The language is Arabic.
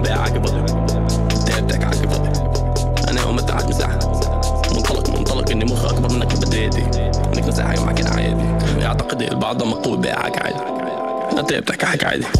محكوم بيها حكي فاضي. انت بتحكي حكي فاضي. انا وما قاعد مساحة منطلق اني مخ اكبر منك بديتي. انك نسي حاجة مع كده عادي. يعتقد البعض مقبول بيها حكي عادي. انت بتحكي حكي عادي.